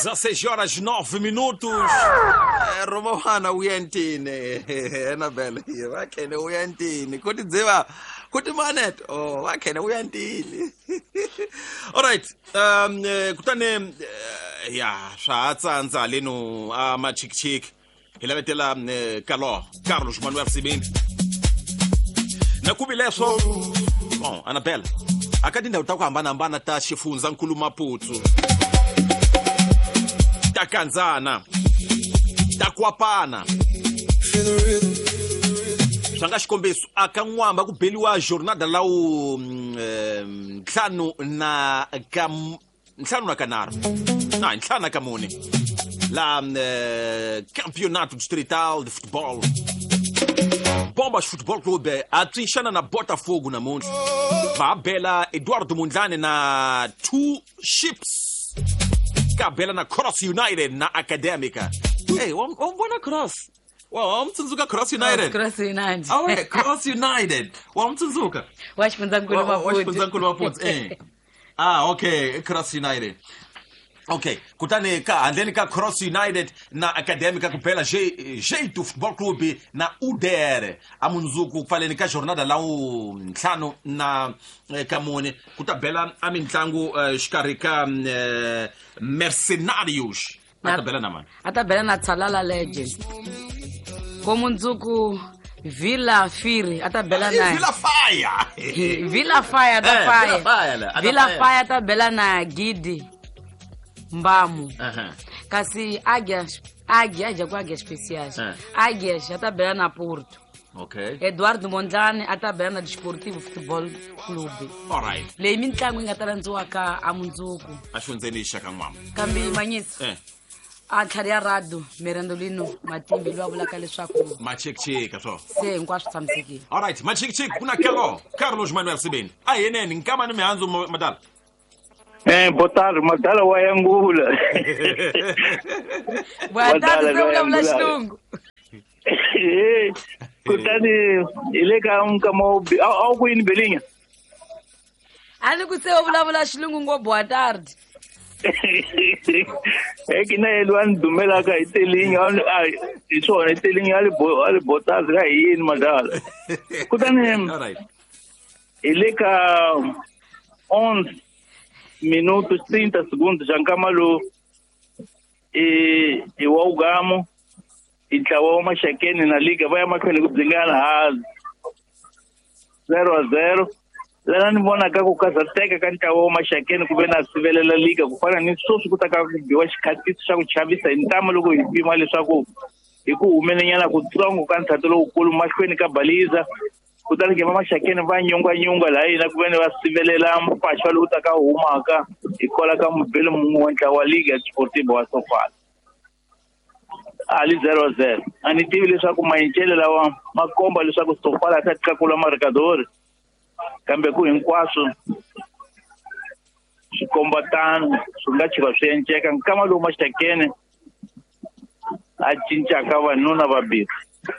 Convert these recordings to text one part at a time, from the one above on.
16h09. Romana uyentini. Enabele here. Wakhene uyentini. Kuti dziva. Kuti manet. Oh, wakhene uyentini. All right. Kutane ya shatsanza leno ama chick. Hilavetela Carlos Manuel Sibindi. Nakubi leso. Bon, Annabelle. Akadinda utakuhambana ta xifunza nkuluma putsu. Takanzana. Takwapana. Sanga xikombiso akan'wamba ku beliwa jornada lawo ntlhanu na kanharhu. Ntlhanu na kamune. La campeonato distrital de futebol. Bombas Futebol Clube atrinchana na Botafogo na mundo. Bela Eduardo Mundlane na Two Ships. Kabela na Cross United na Académica. Hey, wambona Cross? Wamtsunzuka Cross United. Cross United. Oh, yeah, Cross United. Wamtsunzuka. Washpunza nkulu mafuthi. Okay, Cross United. Okay, kutane ka andeni ka Cross United na Académica kupela jeito Futebol Clube na UDR amunzuku kufaleni ka jornada la nhlanu na kamune kutabela amintlangu xikarika Mercenários atabela na mani atabela na Tsalala Legends komunzuku Villa Fire atabela na Villa Fire Villa Fire Villa Fire atabela na Gidi Mbamu. Kasi Águia especiais. Águia atabela na Porto. Okay. Eduardo Mondlane atabela na Desportivo Futebol Clube. All right. Le mitlangu ingataranziwa ka amunzuku. Ashunzenisha kan'wama. Kambi manyisi. Atlharia Rado Merandolino Matimbi lwavulaka leswaku machekcheka so. Se hinkwaswo tshamisekile. All right, machekcheka kuna Carlos Manuel Sibindi. Ayeneni nkama ni mihandzu madala. Boa tarde, Madala Wayangula. Boa tarde, Vula Xilungu. Kutani ileka kama au kuini Belinha. Ani kusewa Vula Xilungu ngo boa tarde. Kina elwan dumela ka itelinha iso itelinha ali boa tarde ka yini Madala. Kutani all right. Ileka 11 minutos 30 segundos jankamalo iwawugamo intlawa mashakeni na liga vaya makhwele kudzingana hazi 0-0 lana ni vona ka ku kasateka ka ntlawa mashakeni ku ve na sivelela liga ku fana ni sweswi ku ta ka biwa xikhatiso xa ku chavisa hi ntama loko hi pima leswaku hi ku humelenyana kutsongo ka ntshato lowukulu mahlweni ka baliza kutani ke mashakeni va nyunga la hina ku veni va sivelela mpaxwa lowu ta ka humaka ikola ka mbele mun'we wa ntlawa wa liga Desportivo wa Sofala ali 0-0 ani tivi leswaku mayincele lawa makomba leswaku Sofala ta tlakula marikadori kambe ku hinkwaswo swikombatano swi nga chika swi enceka nkama lowu mashakeni a cincaka vanuna vabirhi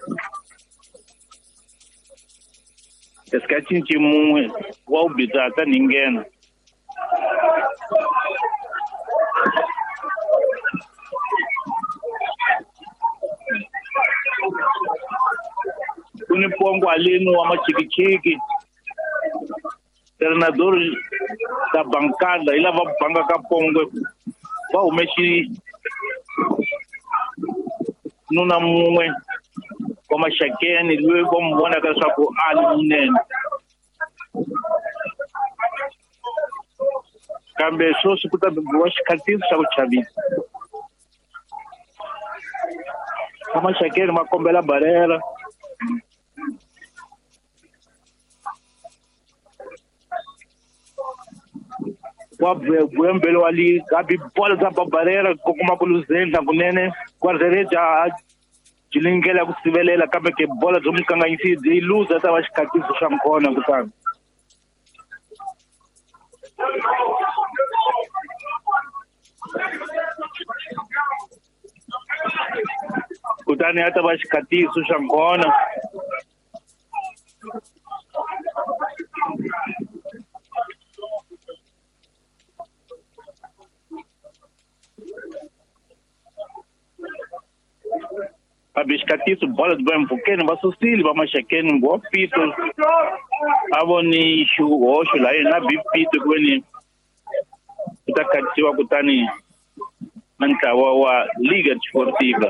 esikhathini mun'we wa ubizata ni nghena kuni pongo alino wa machikichiki treinador da bancada ila va banga ka pongo va humeshi nuna mun'we kwa mashakeni loyi vo mbona ka leswaku ali munene kambe sweswi ku ta biwa xikhatiso xa ku chavisa ka mashakeni ma kombela barela wa buembele wa liga gabi bola za barela ku kuma ku luzendla kunene guardereja jilingela ku sivelela kambe ke bola byo mukanganyisi byi luza ta va xikhatiso xa nkona kutani kutani ya ta va xikhatiso xa nkona a biscatiço bola de bem pequeno, mas o Cílio, vai machacando, boa pito, aboni, oxo, lá, na bipito, quando está cativo a cutani, anta, a Liga Desportiva.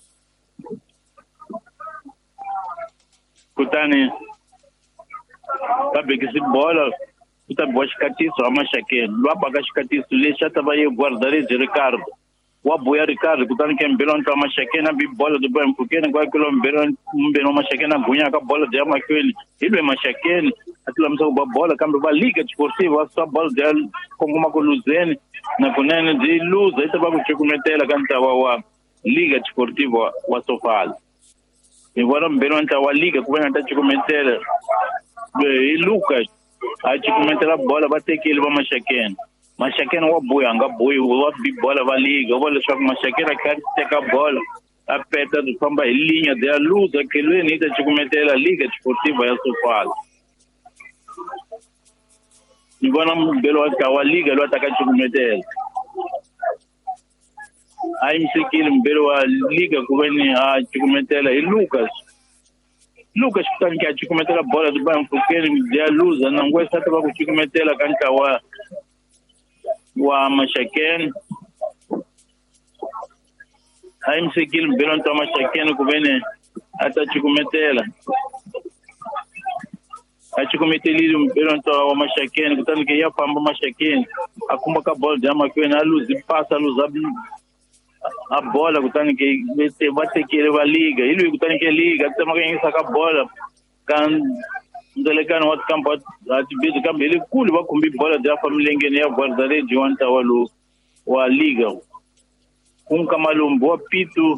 Kutani, sabe que se bola, está boa escatiço, a machacando, lá para escatiço, ele já estava aí guardarei de Ricardo. O apoio Ricardo, que está em Belão, está machacando, a bola do bem pequeno, igual que o Belão machacando, a bunha, a bola de ama que ele é machacando, aquilo é uma bola, cambia a Liga Desportiva, a bola dela, como uma coluzene, na conene de luz, aí estava com o Chico Metela, cantava a Liga Desportiva, o Sofala. Embora o Belão está a Liga, como está Chico Metela, e Lucas, a Chico Metela, a bola, vai ter que ele vai machacando. Machacando o apoio, o bola vai liga, o bola só que machacando quer ter a bola, aperta do samba linha de a luz, aquele é nida de cometer a Liga Desportiva, é o Sofala. Embora o Belão está a Liga, ele vai atacar de cometer. Aí me sei que ele Belão a Liga, que vem a de cometer e Lucas. Lucas que está aqui a cometer a bola do banco, porque ele de a luz, não gosta de trabalhar com cometer a canta o machacando. Aí me sei que ele Belão está machacando, que vem até te cometer ela. A te cometer ele Belão está machacando, que está aqui ia para machacando. A como a bola de ama que vem a luz, e passa a luz, a bola que está aqui, vai ter que levar a liga. Ele que está aqui liga, até uma ganha saca a bola. Delegado no outro campo, a TV do campo, ele vai comer bola da família Engenheiro, guardarei de onde a liga. Camalum, boa pito.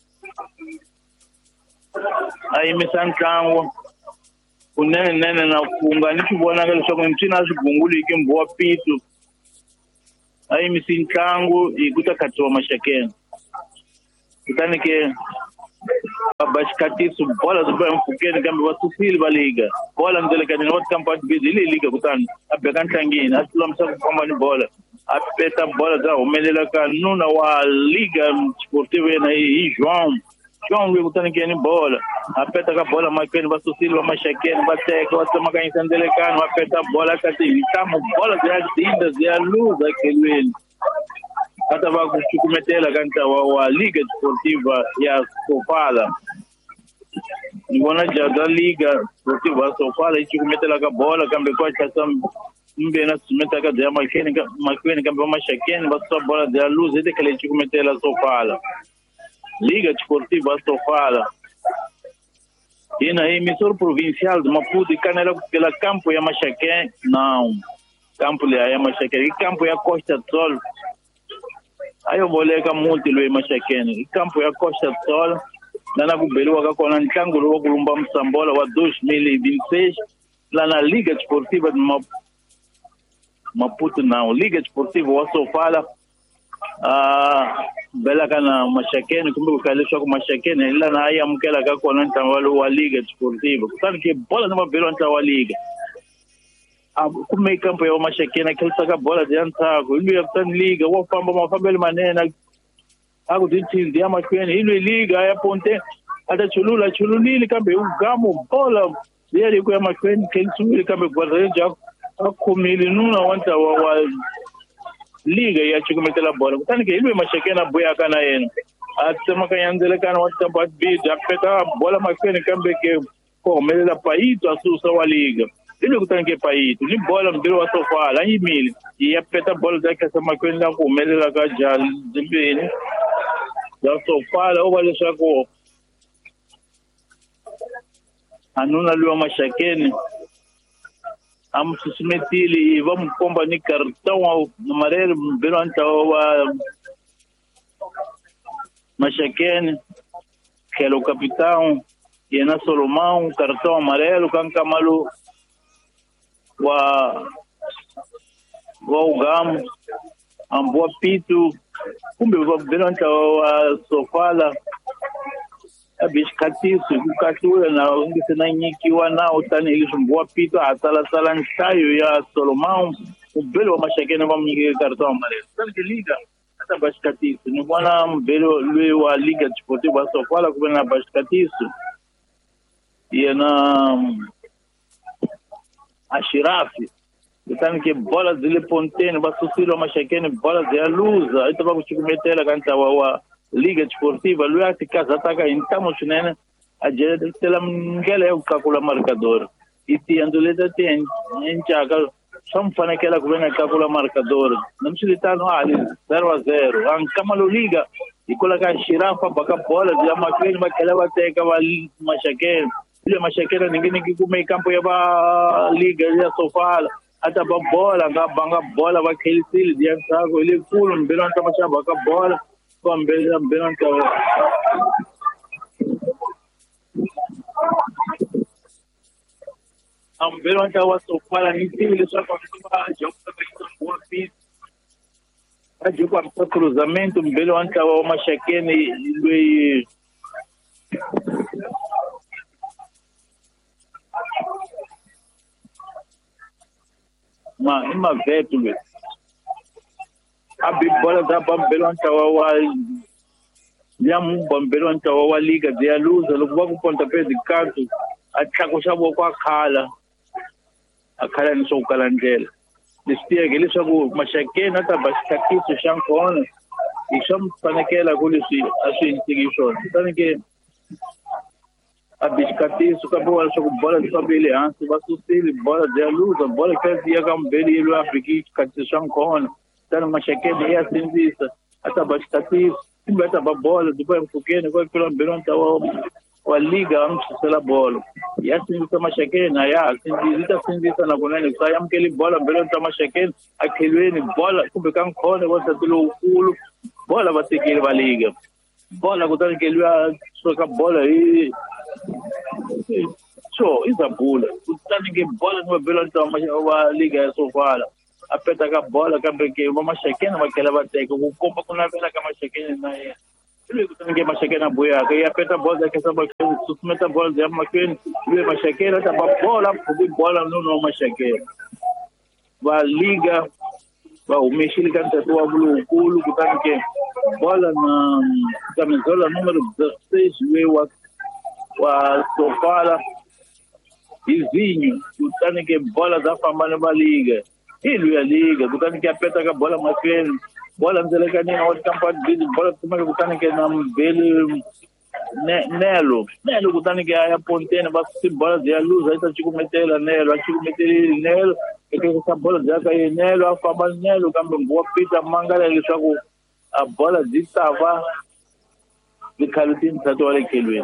Aí me santango. O nene na funga, nem que boa naquele só com ensina as bunguli que boa pito. Aí me santango e guta catua machaquen. Então que Abascatiço, bola do bem pequeno, que vai subir a liga. Bola no delegado no outro campo de vida, ele liga, portanto, a pegar sanguinho, a tulam sabe como de bola. A peta bola da o melhor que nuna a Liga Desportiva aí, João, portanto, que é bola. A peta a bola, mas que vai subir, vai machaquen, vai ter que vai tomar ganho sem delegado, a peta bola, que tem, estamos bola de artistas, de a luz, aquele. Kata va kuchukumetela kanta wa Liga Desportiva ya Sofala. Ngona jaga Liga Desportiva Sofala ichukumetela ka bola kambe kwa chasam mbena sumeta ka de makeni kambe mashakeni basta bola de luz ede kale ichukumetela Sofala. Liga Desportiva Sofala. Ina emissor provincial de Maputo Canela pela campo ya Machaquen não. Campo ya Machaquen, campo ya Costa do Sol. Aí eu vou ler que a multa do Machaquen, o campo é a Costa do Sol, na Gubelu, a Conan Canguru, o Lumbam Sambola, o 2026, lá na Liga Desportiva de Maputo, não, Liga Desportiva, o Sofala, a Bela Cana Machaquen, como eu falei, só com Machaquen, lá na Aya Mukela, a Conan Canguru, a Liga Desportiva, sabe que bola não vai ver onde a Liga. Como meio campo é uma chequena que ele saca a bola de antago, ele é liga, o famba uma família maneira, algo de tinha mas ele liga, aí aponte, até chulula, chululi, campo o gamo bola, ele com uma que ele subiu campo guarda já como ele não aguenta liga e a chico meter a bola, então que ele é uma chequena boia cana ele, até uma canhão dele cana outra parte bid, apeta a bola mas que campo que como ele da país a sua liga. Ele que está em país, ele bola no Belo Sofala, aí mil, e a peta bola daqui essa máquina da comida lá já de bem, da Sofala ou vale só com a nuna lua Machaquen, vamos se meter e vamos comprar cartão ao amarelo, Belo Machaquen, que é o capitão, e é na Solomão, cartão amarelo, Cancamalu. O gamo, a boa pito, como durante a Sofala, a biscatiço, o catura, na onde se não que o anão está neles um boa pito, a sala ensaio e a Solomão, o belo Machaquen vamos ligar cartão amarelo. Sabe que liga? ata basicatiço. Não vou na a Liga Desportiva Sofala, como na basicatiço. E na a Xirafe. Então, que bola de Lepontene, vai suceder uma chequene, bola de Alusa. Aí estava com o meter a cantar a Liga Desportiva. Lui a casa ataca, então, né? A gente tem o calcula marcador. E tinha andoleta tem, em Chaga, só fã aquela que vem calcula marcador. Não se está no ali, 0-0. A Camalo Liga, e coloca a Xirafa, para a bola, de Amaquene, vai que ela vai ter uma chequene. Uma chequene, ninguém que come campo, ia para a Liga, ia sofá. Até a bola, a bola vai aquele filho de antago, ele pula, não beira a machaba a bola, com beira a beira a tawa sofala ni ele só com a jogo também boa pista. A jogo com cruzamento, beira a tawa uma chequene e uma vétula. A bola da Bambelon Tawawa, Yamu Bambelon Tawawa Liga de Alusa, logo vou pontapé de canto, a Chacochabo com a Cala no seu calendário. Destia que eles são uma chequena, tá bastante isso, chancona, e são para naquela coisa assim, seguição. Então, que a biscatiço, acabou a sua bola de família, vai suceder bola de Alusa, bola que é dia Gambeli, ele vai ficar de chancona. Está numa chequena e assim vista. Até bastante se vai a bola, depois um pouquinho, vai pelo ambiente, a liga, vamos fazer a bola. E assim vista uma chequena, assim vista na bola, sai aquele bola, ambiente, uma chequena, aquele bola, como que cone, você pelo culo, bola vai ter que ir para a liga. Bola, quando que ele vai socar bola aí. Só, isso é bola. Quando que bola não é bola, a liga é só fala. Aperta a bola, que uma chequena, mas que ela vai ter que o compa com a vela que uma chequena na é. Ele tem uma chequena boa, que aperta a bola que essa bola, submete a bola de uma chequena, tá bola, bola não uma chequena. Vai liga, vai o mexer canta tua o culo que tá que bola na camisola número 16, veio a Sofala e Zinho, que tá que bola da fama na liga. Ele é a liga, bukan que aperta a bola mais feio, bola não é que nem outro campo de bola também bukan que não bele Nelo, bukan que a ponteira vai se bola de luz, aí tá tipo meter Nelo, aí tipo meter Nelo, que essa bola já cai Nelo, a fama Nelo, campo boa pita manga ele só a bola de tava de calutin tá do aquele.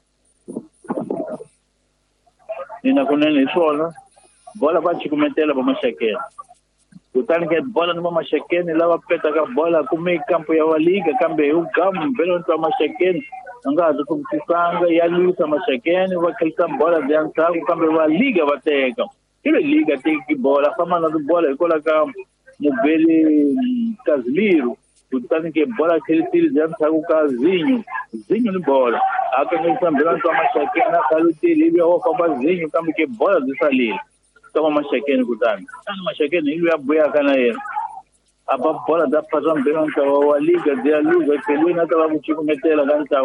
E na conene só, né? Bola vai te cometer ela para uma chequeira. O tanto que bola não uma chequeira, ela vai pegar a bola, comer campo e a liga, campo o campo, pelo para uma chequeira, não dá do como se sangue e a luta uma chequeira, vai colocar bola de antago, o campo vai liga vai ter campo. Ele liga tem que bola, a fama do bola, ele coloca no bele Casimiro, o tanto que bola aquele tiro de antago Casinho de bola. A quem também não toma chequeira, na calu tiro, ou campazinho, campo que bola de salir. Toma uma chequena com o Dani. Uma chequena, ele vai boiar a cana aí. A bola dá para fazer um bem, a liga, de a luz, que ele não estava com meter a canta,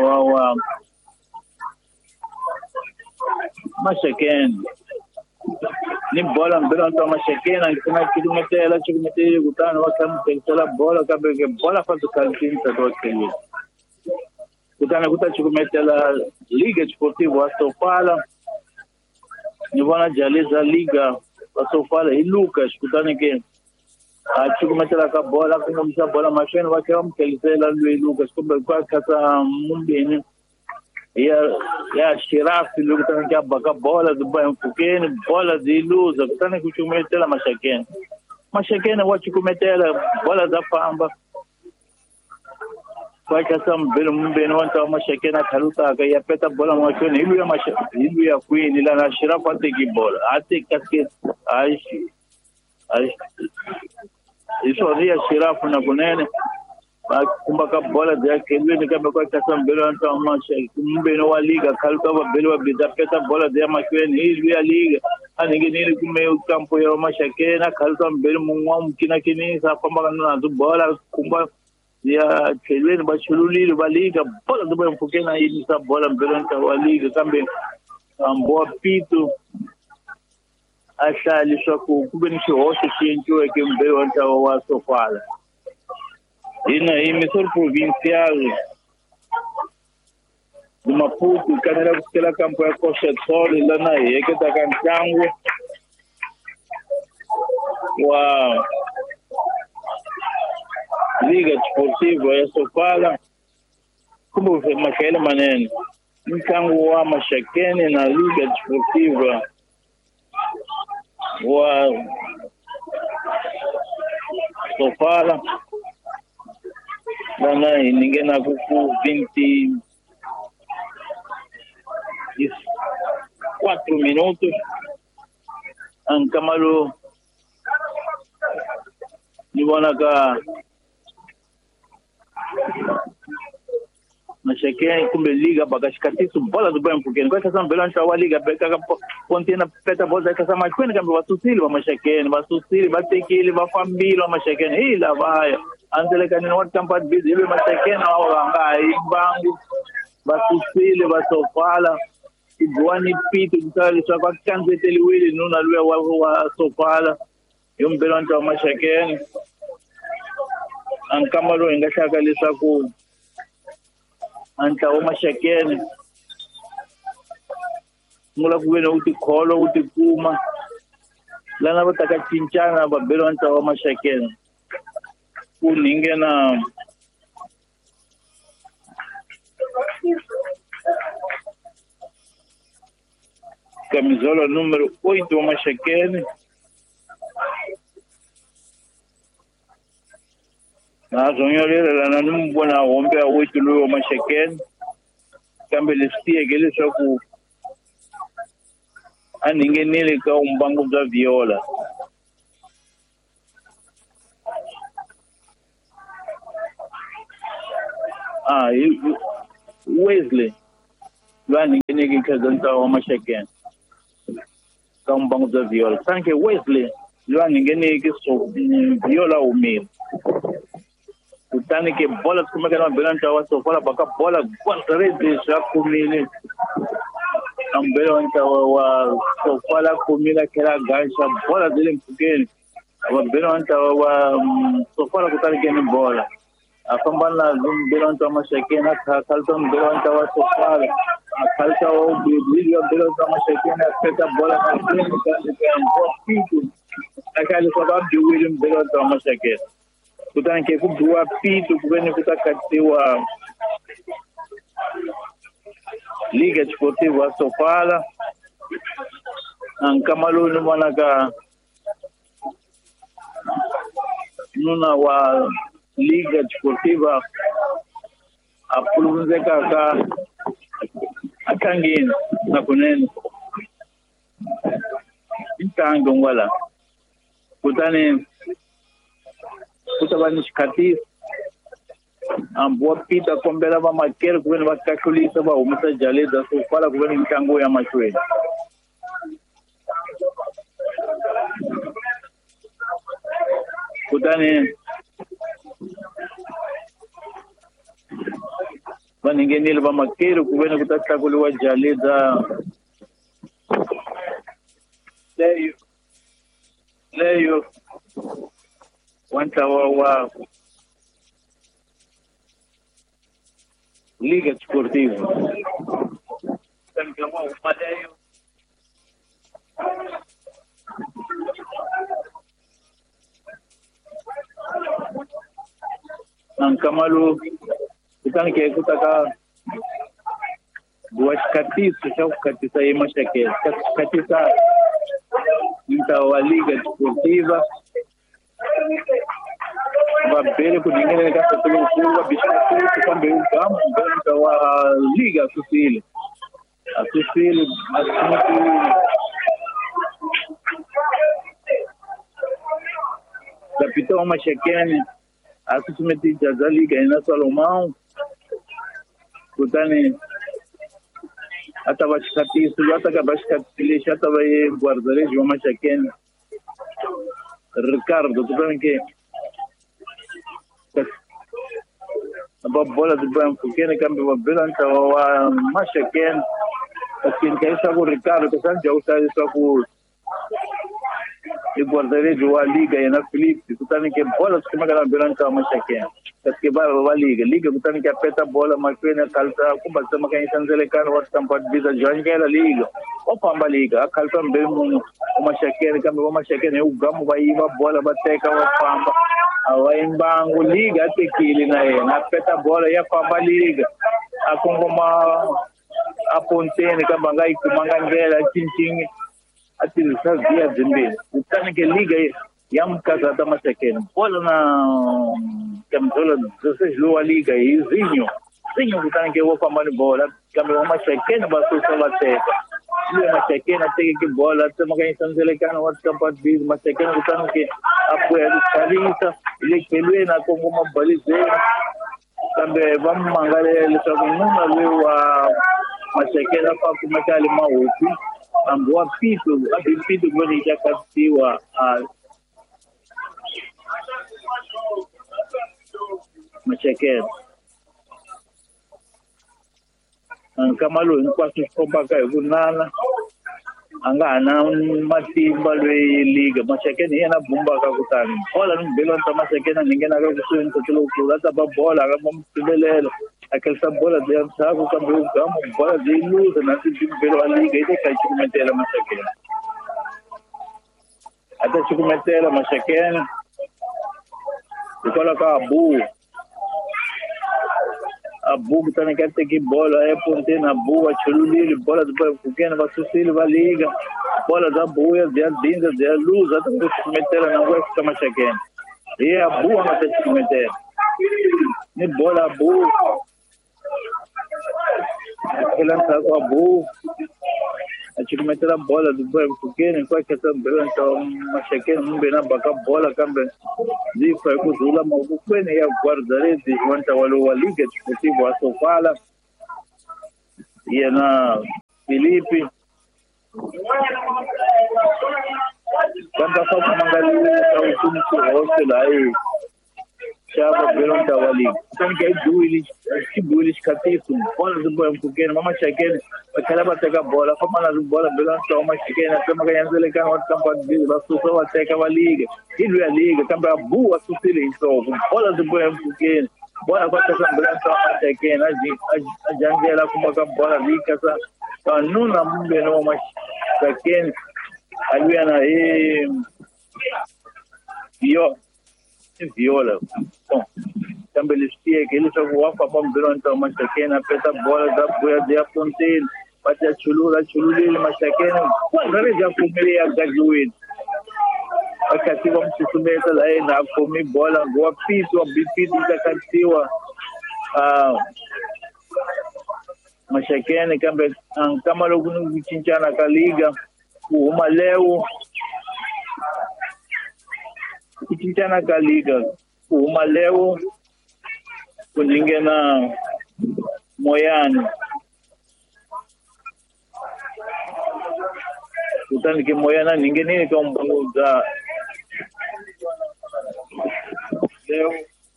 uma chequena. Nem bola, não uma chequena, que não é que meter ela, que meter o Dani, vai ter a bola, que bola faz o cantinho, tá do aquele. O Dani, que meter a liga desportiva, a Sofala. Nivana Jaleza Liga, a Sofala e Lucas, escutando que a Chico meter a bola, que não precisa bola, mas não vai querer que ele seja lá no Lucas, como quase que essa mumbene. E a Xirafe, escutando que a bola do banho pequeno, bola de luz, escutando que o Chico meter a Machaquena. Machaquena, o Chico meter a bola da Pamba. Vai que essa bem não tá uma chequena caluta que ia peta bola mas ele ia Queen lá na Xirafa tem que bola até que isso aí a Xirafa na Gunene como a bola de aquele que vai que essa bem não tá uma chequena bem não a liga caluta vai belo a vida peta bola de mas ele ia liga a ninguém ele com meio campo é uma chequena caluta bem um que na que nem essa forma na do bola como ya chelweni bachululile baliga bola do bem pokena inisa bola mbelanta waliga kambe amboa pito ahlali swaku kube ni xihoxo xi endliweke mbele wa ntlawa wa Sofala hina hi misori provincial di Maputo hi kanela ku tela kampo ya Coxetol lana hi heketaka ntlangu wa Liga Desportiva ya Sofala kumbe Makaele manene ntlangu wa Mashakeni na Liga Desportiva wa Sofala lana hi ningena ku 24 minutos ankamalo ni vona ka Mashakeni kumbe liga bakashikatisu bola do bem porque kwa sasa mbele ntwa liga beka kontena peta bola sasa machweni kambe wasusili wa Mashakeni wasusili batekile bafambile wa Mashakeni ila baya anzeleka ni what kampa busy ile Mashakeni wanga imbangu basusile basofala ibwani pito mtali kwa kanzeteli wili nuna lwe wa Sofala yombele ntwa Mashakeni ankamalo ingashaka lesaku anta wa Mashakeni ngula kuwena uti kholo uti kuma lana bataka cinchana babelo anta wa Mashakeni kuningena camisola número 8 wa Mashakeni na zonyorela lana numbona wombe awitu lo Mashakeni kambe lestia gele swaku aningenele ka umbango za viola Wesley lwaningeneke kazanta wa Mashakeni ka umbango za viola sanke Wesley lwaningeneke so viola umile utani ke bola kumeka na belanta wa Sofala baka bola contra de Jacomile ambelanta wa Sofala kumila kila gansha bola zile mpugeni wa belanta wa Sofala kutani ke ni bola afambana belanta wa Mashakeni kalta belanta wa Sofala kalta wa Biblia belanta wa Mashakeni akata bola na kile kitu akali sababu juwili belanta wa Mashakeni kutanke kubwa pito kubene kutakatiwa Liga Desportiva Sofala ankamalo ni mwanaka nuna wa Liga Desportiva apulunzeka ka akangini na kunene intango ngwala kutane kutabani shikati ambua pita kombela ba makere kubeni bakashulisa ba umisa jaleda Sofala kubeni mtango ya machweni kutane baningenile ba makere kubeni kutakuliwa jaleda leyo wanta wa Liga Desportiva kama umadeyo ankamalo kutanke kutaka duashkatisu shakatisa Mashakeni katisa nta wa Liga Desportiva babere kuningene ka kuwa bishatu kambe ukamu mbele wa Liga Susile asumiti kapitão Mashakeni asumiti jaza Liga ina Salomão kutani atabashikati sulata kabashikati shata baye guardarejo Mashakeni Ricardo tupanke ba bola de banco que ne cambe ba belanta wa Mashakeni assim que essa o Ricardo que já usa isso com e guardarejo wa liga na Felipe kutani ke bola que magala belanta Mashakeni que ba liga kutani ke apeta bola makena kalta kubasa makanya sanzele kan wa tampat bisa join ke la liga opamba liga kalta mbemu Mashakeni cambe ba Mashakeni ugamu ba iba bola bateka wa pamba awaimbangu liga atekile na yena apeta bola ya pamba liga akongoma apontene kamba ngai kumanga ngela chinchingi ati sazia zimbe utani ke liga ya mkaza da Mashakeni bola na kamzola dose jua liga izinho utani ke wo pamba ni bola kamba Mashakeni basusa bateka ile Mashakeni ateke ke bola tama kai sanzele kana wat kampat biz Mashakeni utani ke apo ya salita ile kelwe na kongoma balize kambe vamangale leswaku nuna lewa Mashakeni fa kumakali mahopi ambwa pito abipito kwani yakatiwa Mashakeni kama lo inkwasi komba kai kunana angana matimba lwe liga Mashakeni yana bumba ka kutani bola mbelo ta Mashakeni ningena ka kusuni kutulo kulata ba bola ka msibelela akelsa bola de amsaku ka mbelo gamu bola de luza na timbelo liga ide ka chikumetela Mashakeni ata chikumetela Mashakeni ikola ka abu kutani kate ki bola ponte na boa chululi bola do kukena basusili va liga bola da boa de dinda de luz até metela na west kama Mashakeni e abu ama te metela ni bola abu ela tá com abu a gente metela bola do kukena kwa kata mbele então Mashakeni mbena baka bola kambe zifa kuzula mabukwene ya guardarezi wanta walo liga desportivo Sofala na Filipe kamba kwa mangalia kwa utumu wote lai chava belonta wali tanke duili katifu bola zubo mkukeni Mashakeni akala bateka bola kama na bola belonta Mashakeni kama kayanzele kan wat kampa basusa wateka waliga hivi ya liga kamba abu asusili hizo bola zubo mkukeni bola kwa kasa belonta Mashakeni ajangela kumaka bola vikasa kanuna mbe no Mashakeni aliana viola bom também eles tinham que eles estavam para bombeiro então Mashakeni apeta bola da boia de aponte bate a chulula ele Mashakeni quando ele já comia a gajuína akati vamos se submeter lá na comer bola boa piso bipito da cantiwa Mashakeni kama logo no chinchana kaliga uma leo Kichana kaliga uma leo kulingana moyani utani ke moyana ningene kwa mbango za leo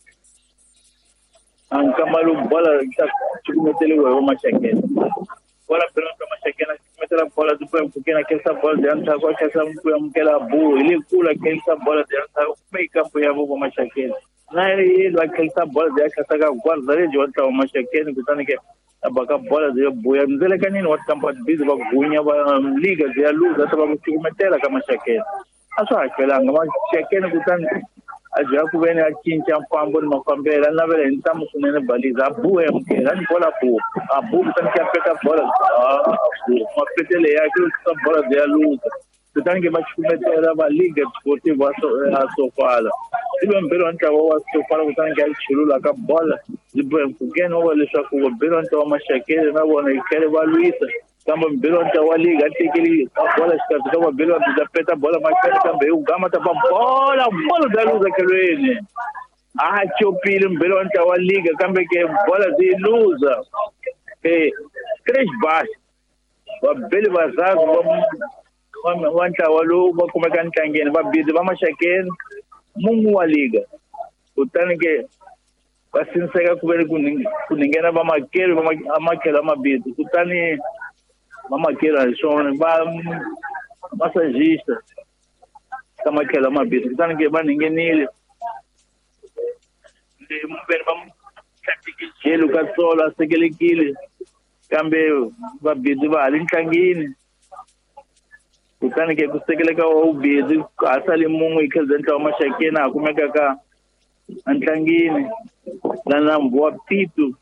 ankamalu bola chukumetele wa Mashakeni bola pelota Mashakeni metela bola do kukena kesa bola de anta kwa kesa mkela bu ile kula kesa bola de anta make up ya bo Mashakeni na ile kesa bola de kasa ka guardarejo wata Mashakeni kutani ke abaka bola de boya mzele kanini wat kampa bizi ba gunya ba liga de luz ata ba kumetela kama Mashakeni asa akela ngama Mashakeni kutani aja kubene achincha mpambo mafambela na vele ntamu kunene baliza abu mkela ni bola abu kutani ke apeta bola mapetele yake bola de luz kutani ke machukumetela ba liga desportivo Sofala ibe mbelo anta wa Sofala kutani ke chulula ka bola ibe kugena wale shaku mbelo anta wa Mashakeni na wana ikele ba Luisa kama mbelo anta wa liga atikili bola shika kama mbelo anta peta bola Mashakeni kama ugama tapa bola da luz akelweni chopile mbelo anta wa liga kama ke bola de luz três baixos babele vazazo wanta walo bakumeka kangeni babidi Mashakeni mungu wa liga utani ke basiniseka kuvele kuningena vamakeri amakhelo amabhizi kutani vamakeri alishona masajista kamakhelo amabhizi kutani ke vaningenile muveni vamutlatikijeli ukatsolo asekelekile kambe vabhizi va hali ntlangini kutani ke kusekeleka wa ubhizi asali mun'we ikhelezentla wa maxakeni a kumekaka antlangini lana mvua pitu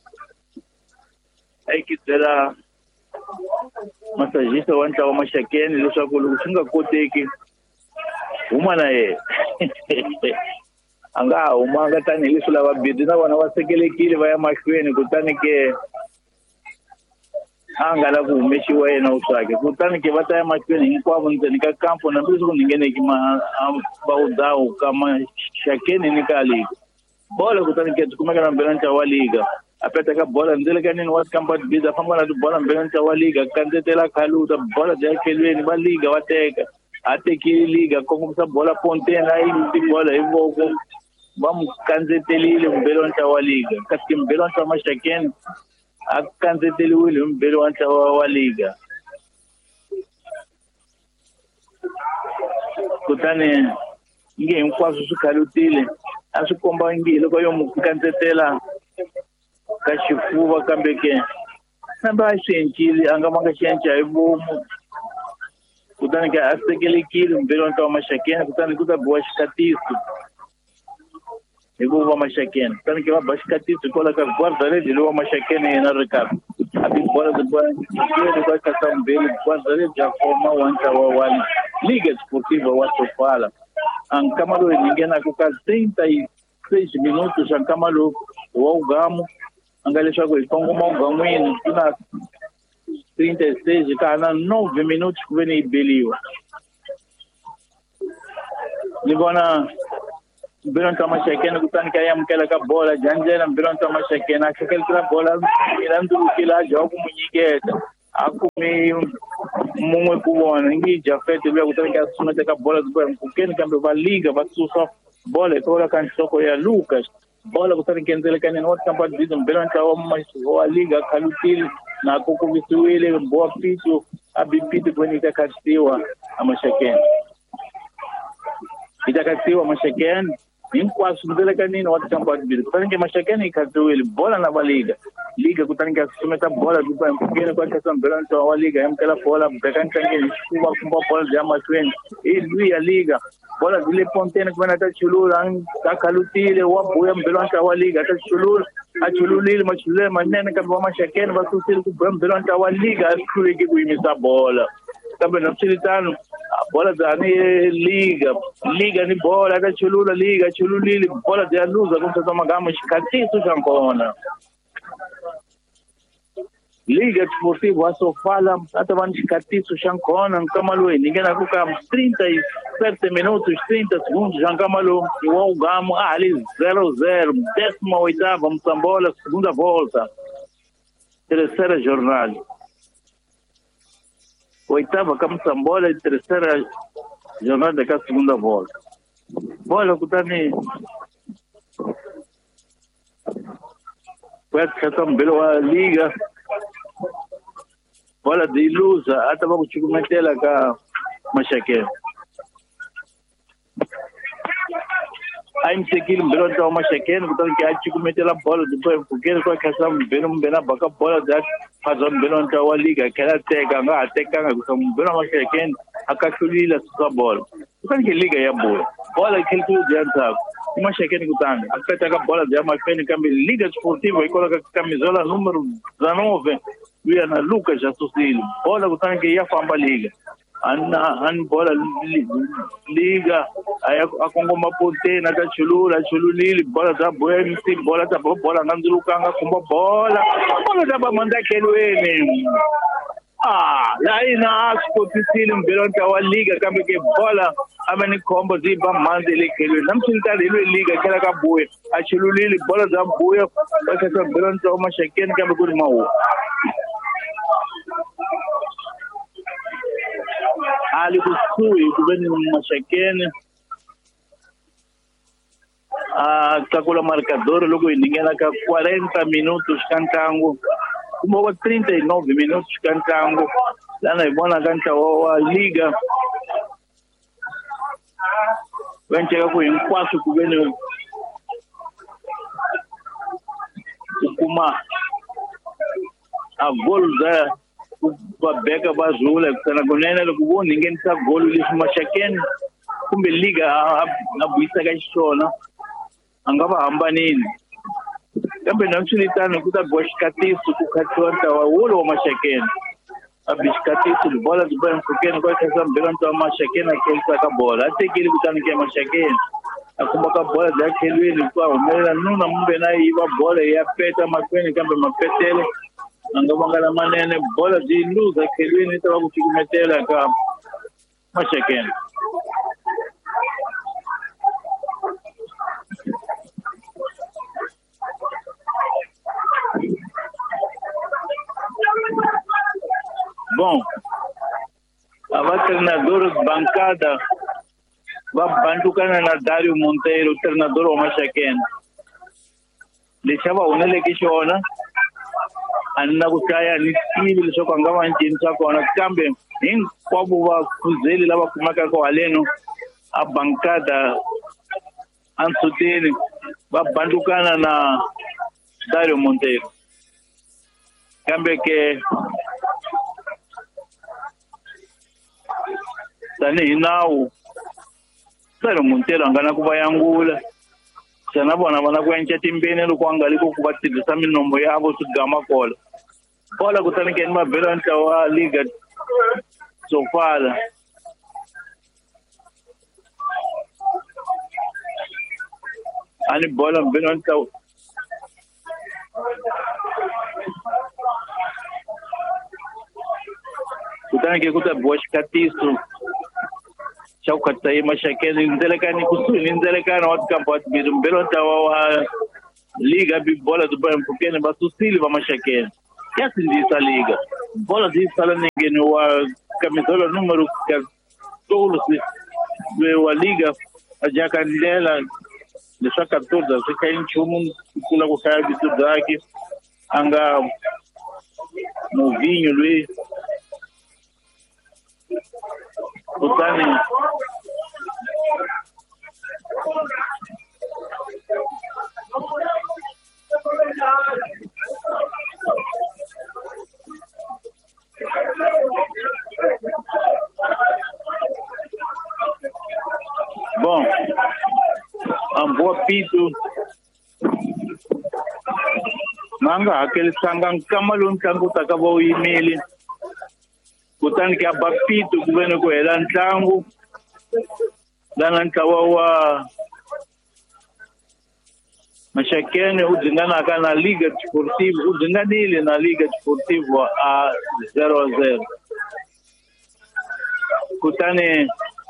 aikidela masajista wa ntlawa maxakeni leswaku loko swi nga koteki huma na yena a nga ha humanga tanihileswi lava bidi na vona va sekelekile va ya mahlweni kutani ke a nga lavi ku humexiwa yena uswake kutani ke va ta ya mahlweni hinkwavo ndzeni ka kampo na leswi ku ningeneki va udhawu ka maxakeni ni ka liga bola kutani ke tikumeka na mbela ntlawa wa liga a peta ka bola ndzele ka nini wa tikampa tibizi a famba na tibola mbela ntlawa wa liga kandzetela khaluta bola bya khelweni va liga va teka a tekile liga kongomisa bola ponteni a yi tibola hi voko va mu kandzetelile mbela wa ntlawa wa liga kasi mbela wa ntlawa maxakeni a kandzeteliwile hi mbela wa ntlawa wa liga kutani nge hinkwaswo swi khalutile a swi komba ngi loko yo mu kandzetela ka xifuva kambe ke kambe a swi encile a nga manga xienca hi vomu kutani ke a sekelekile mbela wa ntlawa maxakeni kutani ku ta biwa xikatiso hi ku va maxakeni kutani ke va ba xikatiso hikwalaho ka guardaredi lowa maxakeni yena ri karhi a tibola va kasa mbeli guardaredi ya koma wa ntlawa wa liga sportiva wa sofala a nkama lowu hi ningenaka ka 36 minutos a nkama lowu wa ugamu a nga leswaku hi kongoma ugan'wini ku na 36 ka ha na 9 minutos ku ve ni yi beliwa ni vona mbela ntlawa maxakeni kutani ka yamukela ka bola janjela mbela ntlawa maxakeni a hlekeletela bola ila ndlulukile a jawa ku mu nyiketa a kumi mun'we ku vona ngi jafete luya kutani ka sumeta ka bola ziboya mpfukeni kambe va liga va susa bola hikokwalaho ka nhloko ya lucas bola kutani kenzele ka nini wa tikampa division mbela ntlawa wa liga khalutile na kokuvisiwile boa pitu a bipiti kweni itakasiwa a maxakeni itakasiwa maxakeni hinkwaswo ndzele ka nini wa tikampa division kutani ke maxakeni yi khatsiwile bola na va liga kutani ke sumeta bola ziboya mpfukeni kwa khasa mbela ntlawa wa liga yamukela bola beka ntlangeni xifuva kumba bola bya mahlweni hi lui ya liga bola byi le ponteni ku ve na ta chulula ta khalutile wa buya mbela wa ntlawa wa liga ta chulula a chululile machulule manene kambe va maxakeni va susile ku buya mbela wa ntlawa wa liga a swi hluleki ku yimisa bola kambe na swiritano bola bya ni liga ni bola ta chulula liga chululile bola bya luza ku sasa magama xikatiso xa kona liga sportiva wa sofala a ta va ni xikatiso xa kona nkama lowu hi ningenaku ka 37 minutos 30 segundos xa nkama lowu hi wa ugamu a hali 0-0 18ª Msambola segunda volta terceira jornada oitava ka Msambola terceira jornada ka segunda volta bola kutani kwa kasa mbele wa liga bola de ilusa a ta va ku cukumetela ka maxakeni a yimisekile mbela wa ntlawa wa maxakeni kutani ke a cukumetela bola diboya mpfukeni kwa khasa mbena baka bola bya phazwa mbela wa ntlawa wa liga a tlhela teka a nga ha tekanga hikuva mbela wa maxakeni a kahlulile a susa bola kutani ke liga ya bola yi kheletiwe bya ntshaku i maxakeni kutani a peta ka bola bya mahlweni kambe liga sportiva hikwalaho ka kamizola numero 19 luya na lucas a susile bola kutani ke ya famba liga ani bola liga a kongoma ponteni a ta chululile bola ta boya misi bola ta bola nga ndzulukanga kumba bola ta va mandza khelweni la ina a swi kotisile mbela wa ntlawa wa liga kambe ke bola a va ni khombo byi ba mhandzi le khelweni na mswilitani hi loyi liga tlhela ka buya a chululile bola bya buya va khasa mbela wa ntlawa wa maxakeni kambe ku ri mahungu ali kusuhi ku ve ni maxakeni tlakula marcador loko hi ningena ka 40 minutos ka ntlangu kumbe wa 39 minutos ka ntlangu lana hi vona ka ntlawa wa liga va nceka ku hinkwaswo ku ve ni ku kuma a gol za va beka va zula kusana kunene loko vo ningenisa gol leswi Mashakeni kumbe liga a vuyisaka xiswona a nga va hambanini kambe na swilitano ku ta boxa xikatiso ku khatsiwa ntlawa wolo wa Mashakeni a bi xikatiso bola di boya mfukeni kwa kasa mbela ntlawa wa Mashakeni a kelisa ka bola a tekile kutani ke Mashakeni a kuma ka bola bya khelweni ku humelela nuna mumbe na yiva bola ya peta makwenu kambe mapetele a nga vangala manene bola byi luza khelweni ta va ku cukumetela ka Mashakeni. Bom, a treinador bancada va bantukana na Dario Monteiro, treinador wa Mashakeni. Lexava hunele ke xona a ni na ku hlaya ni tivi leswaku a nga va cinisa kona kambe hinkwavo vafuzeli lava kumekaka haleno a bancada a nsutini va bantukana na Dario Monteiro kambe ke tanihi nawu Dario Monteiro a nga na ku va yangula xana vona va na ku enca timbeni loko a nga ri ku va tirhisa minombo yavo swigama kola bola kutani ke ni mabelo ya ntlawa wa liga Sofala a ni bola mbelo ya ntlawa kutani ke ku ta boxa xikatiso xa ku khatisa hi Mashakeni ndzelekani kusuhi ni ndzelekano wa tikampo wa timbirhi mbelo ntlawa wa liga bi bola byi boya mpfhukeni va susile va Mashakeni ya sindzisa liga bola byi sala nengeni wa camisola numero 14 wa liga a jaka ndlela leswa 14 swi kha nchumu kula ku hlaya vito byake a nga Movinho loyi kutani bom ambo pito manga hakelisanga nkama lowu ntlangu ta ka va wu yimile kutani ke ba pito ku veni ku hela ntlangu lana ntlawa wa Mashakeni u dzinganaka na Liga Desportivo u dzinganile na Liga Desportivo a 0-0 kutani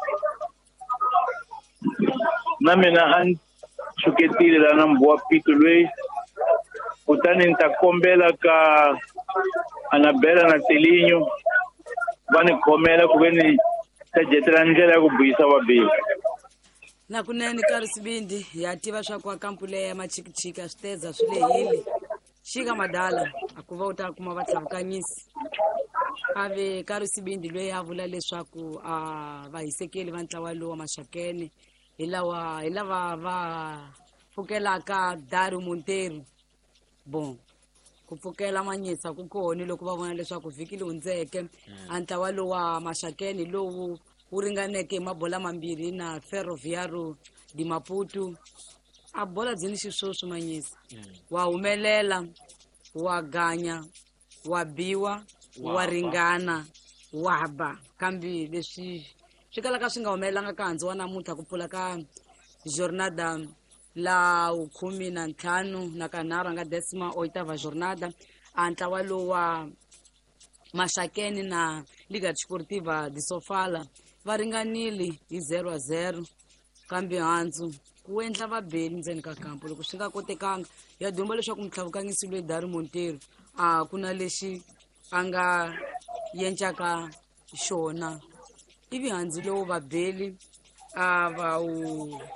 na mina a ni xuketile lana mbowa pito loyi kutani ni ta kombela ka Anabela na Telinho va ni khomela ku ve ni ta jetela ndlela ya ku buyisa vabeli na kunene Karisibindi ya tiva swa ku kampu leya machikichika switeza swi lehile xika madala a ku va u ta kuma vatlavukanyisi ave Karisibindi loyi a vula leswaku a va hisekeli va ntlawa lowu wa Mashakeni hi lava va pfukelaka Dario Monteiro bon ku pfukela manyisa ku koni loko va vona leswaku vhiki leyi hundzeke a ntlawa lowu wa Mashakeni lowu wu ringaneke mabola mambirhi na Ferroviário de Maputo a bola byi ni xiswoswi manyisa wa humelela wa ganya wa biwa wa ringana wa ba kambe leswi swi kalaka swi nga humelelanga ka handzi wa namuntlha ku pfula ka jornada la 15 na kanharhu nga 18ª jornada a ntlawa lowu wa Mashakeni na Liga Desportiva de Sofala va ringanile hi 0-0 kambe handzu ku endla vabeli ndzeni ka kampu loko swi nga kotekanga ya dumba leswaku mutlhavukanyisi loyi Dario Monteiro a ku na lexi a nga yencaka xona ivi handzu lowu vabeli a va wu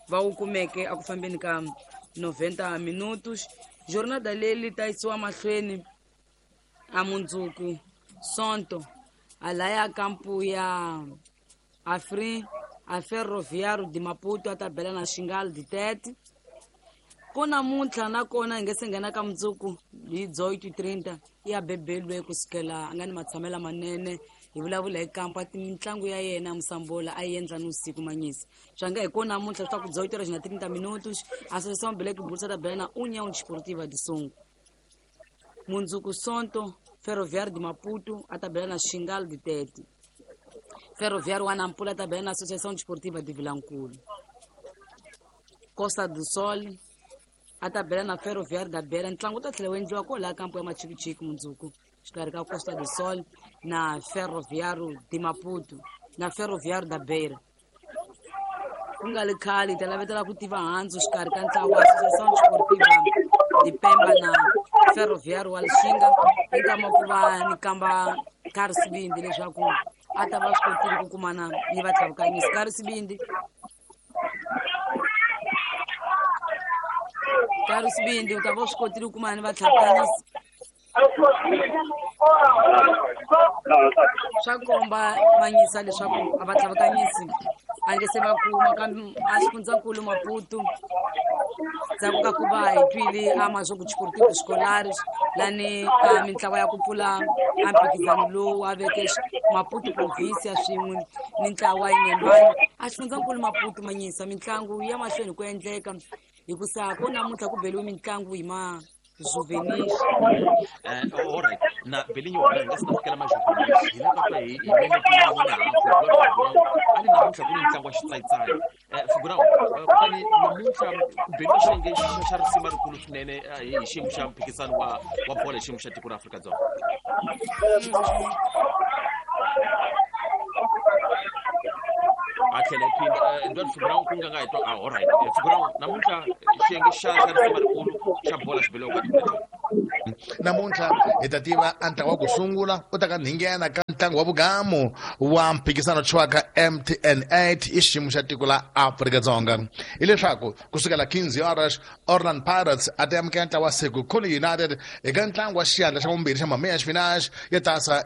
va wu kumeke a ku fambeni ka 90 minutos. Jornada leyi ta yisiwa mahlweni a mundzuku sonto alaya kampu ya Afri a Ferroviário de Maputo a tabela na Xingale de Tete. Ku namuntlha nakona hi nge se nghena ka mundzuku hi 18:30 ya bebelwe kusukela a nga ni matshamela manene hi vulavula hi kampa mitlangu ya yena Musambola a yi endla ni usiku manyisi swa nge hi ku namuntlha swa ku 18:30 minutos Associação Black Bulls a tabela na União Desportiva de Songo. Mundzuku sonto Ferroviário de Maputo a tabela na Xingale de Tete. Ferroviário wa Nampula a tabela na Associação Desportiva de Vilanculo. Costa do Sol a tabela na Ferroviário da Beira. Ntlangu ta tlhela wu endliwa kola kampu ya Machikichiki mundzuku xikarhi ka Costa do Sol na Ferroviário de Maputo na Ferroviário da Beira. Ku nga li khale hi ta lavetela ku tiva handzu xikarhi ka ntlawa wa Associação Desportiva de Pemba na Ferroviário wa Lixinga eka makuva ni kamba Karl Sibindi leswaku a ta va swi kotile ku kumana ni vatlavukanyisi. Karl Sibindi u ta va swi kotile ku kumana ni vatlavukanyisi. Swa komba manyisa leswaku a vatlavukanyisi a nge se va kuma kambe a xifundzankulu Maputo ndzhaku ka ku va hi twile a Mazogu Desportivo Scolares lani mitlawa ya ku pfula a mphikizano lowu a veke Maputo provincia swin'we ni ntlawa Nyembani a xifundzankulu Maputo manyisa mitlangu ya mahlweni ku endleka hikusa ku namuntlha ku beliwe mitlangu hi juvenis. All right. Na belinho wala ngasifakela ma juvenis. Hina ka pa hi mene ku wona hapo. Ani namuntlha ku ni ntlangu wa xitsayitsaya. Figurão, kutani namuntlha ku beliwe xenge xa risima rikulu swinene hi xiyimo xa mphikizano wa bola xiyimo xa tiko ra Afrika-Dzonga. Atlhela phinda ndo figurão ku nga hitwa all right. Figurão namuntlha xiyenge xa risima rikulu xa bola xibeliwa ka tiko. Namuntlha hi ta tiva ntlangu wa ku sungula u ta ka nhingena ka ntlangu wa vugamu wa mphikizano chwaka MTN8 i xiyimo xa tiko la Afrika-Dzonga hileswaku kusukela 15 horas Orlando Pirates a ta amukela ntlawa wa Sekhukhune United eka ntlangu wa xiandla xa vumbirhi xa Mameya Xifinax ya tasa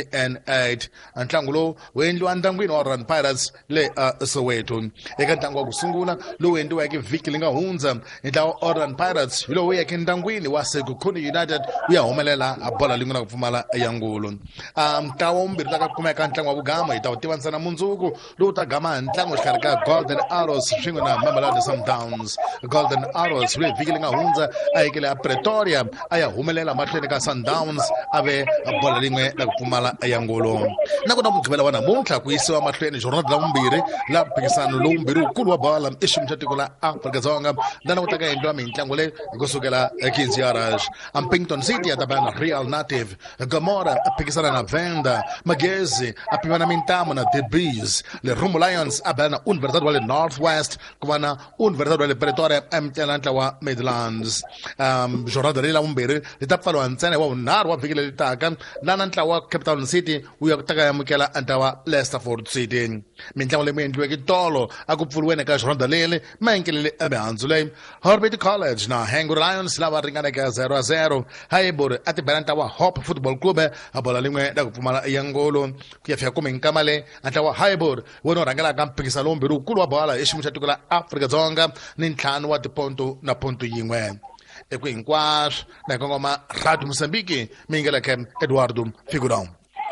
MTN8. Ntlangu lowu wu endliwa ndyangwini wa Orlando Pirates le Soweto. Eka ntlangu wa ku sungula lowu endliweke vhiki li nga hundza ntlawa wa Orlando Pirates hi lowu wu yeke ndyangwini wa Sekhukhune United u ya humelela a bola leyi nga na ku pfumala yangulo. Ntlawa wa vumbirhi ta ka kumeka ntlangu wa vugamu hi ta wu tivanisana mundzuku lowu ta gama ntlangu xikarhi ka Golden Arrows swin'we na Mamelodi Sundowns. Golden Arrows loyi vhiki li nga hundza a yekele a Pretoria a ya humelela mahlweni ka Sundowns a ve bola rin'we na ku pfumala yangulo. Na ku na mugqivela wa namuntlha ku yisiwa mahlweni jornada la vumbirhi la mphikizano lowu vumbirhi wukulu wa bola i xiyimo xa tiko la Afrika-Dzonga lana ku ta ka endliwa mitlangu leyi kusukela 15 horas. Ampington City a tabela na Real Native, Gomora a phikizana na Venda, Magezi a pimana mintamo na The Breeze, le Rumo Lions a bela na Universidade wa le Northwest ku va na Universidade wa le Pretoria amukela ntlawa wa Midlands. Jornada leyi la vumbirhi li ta pfariwa ntsena wa vunharhu wa vhiki leri taka lana ntlawa wa Cape Town City wu ya ta ka amukela ntlawa wa Leicesterford City. Mitlangu leyi endliweke tolo a ku pfuriweni ka jornada leyi maenkelele emihandzu leyi Horbit College na Hangul Lions lava ringaneke 0-0. Haibor a ti bela ntlawa wa Hope Football Club a bola lin'we na ku pfumala yangulo ku ya fika kumi nkama le ntlawa wa Haibor wona u rhangelaka mphikizano lowu wukulu wa bola hi xiyimo xa tiko la Afrika-Dzonga ni ntlhanu wa tiponto na ponto yin'we. Eku hinkwaswo na kongoma Radio Mozambique mi yingeleke Eduardo Figurão.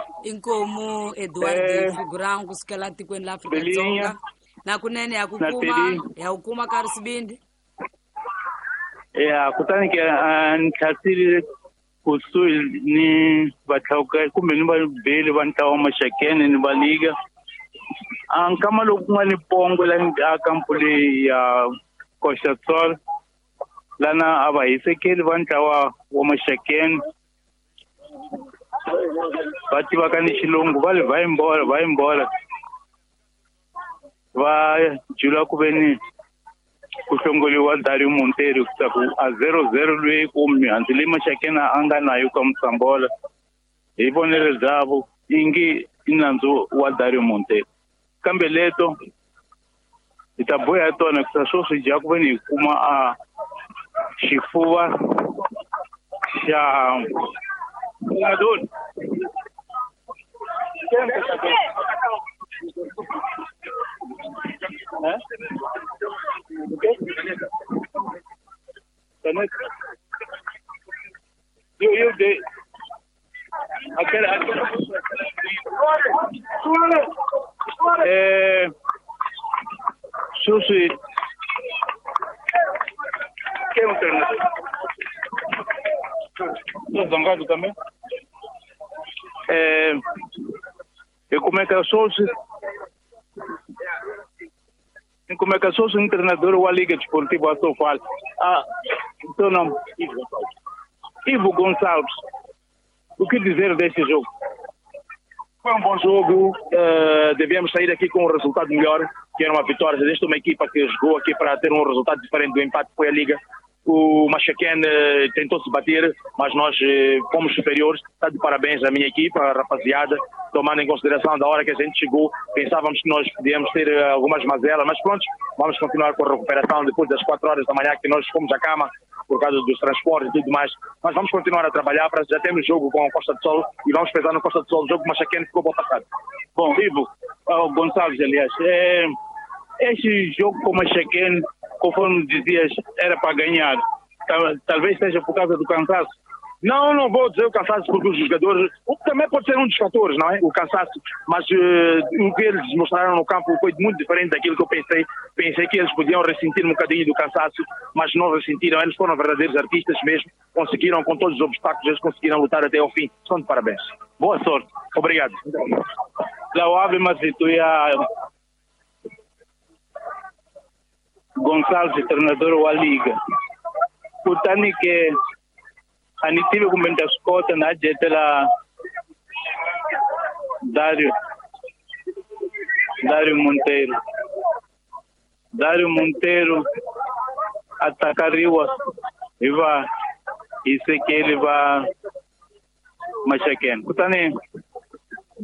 Inkomu Eduardo Figurão kusukela tikweni la Afrika-Dzonga na kunene ya ukuma Karl Sibindi. Kutani ke ntlhasile kusuhi ni vatlhawuka kumbe ni vabeli va ntlawa wa Maxakeni ni va liga nkama loku ku nga ni pongo lani a kampu leyi ya Costa do Sol lana a va hisekeli va ntlawa wa Maxakeni va tivaka ni xilungu va le Vayimbola va jula ku veni ku hlongoliwa Dario Monteiro ku a 0-0 loyi kumbe hansi leyi Maxakeni a nga nayo ka Musambola hi vonele byavo ingi i nandzu wa Dario Monteiro kambe leto itaboya atona kusasoso jakuba ni kuma a xifuva xa adoni eu de Susi que é um treinador zangado também e como é que a Susi como é que a Susi um treinador ou a Liga Desportiva Sofal seu nome Ivo Gonçalves. O que dizer deste jogo? Foi um bom jogo, devíamos sair aqui com um resultado melhor, que era uma vitória desta uma equipa que jogou aqui para ter um resultado diferente do empate que foi a Liga. O Machaquén tentou se bater, mas nós fomos superiores. Está de parabéns à minha equipa, a rapaziada, tomando em consideração da hora que a gente chegou. Pensávamos que nós podíamos ter algumas mazelas, mas pronto, vamos continuar com a recuperação depois das 4 horas da manhã que nós fomos à cama por causa dos transportes e tudo mais. Mas vamos continuar a trabalhar, para já temos jogo com a Costa do Sol e vamos pensar no Costa do Sol, o jogo com o Machaquén ficou bom passado. Bom, Ivo, Gonçalves, aliás, este jogo com o Machaquén, conforme dizias, era para ganhar. Talvez seja por causa do cansaço. Não vou dizer o cansaço porque os jogadores... Também pode ser um dos fatores, não é? O cansaço. Mas o que eles mostraram no campo foi muito diferente daquilo que eu pensei. Pensei que eles podiam ressentir um bocadinho do cansaço, mas não ressentiram. Eles foram verdadeiros artistas mesmo. Conseguiram, com todos os obstáculos, eles conseguiram lutar até ao fim. São de parabéns. Boa sorte. Obrigado. Lauave Masituia Gonçalves, treinador da Liga. Portanto, que a tive como da escota na jetela Dário Monteiro atacar Riwa e vai isso que ele vai Machaquén. Portanto,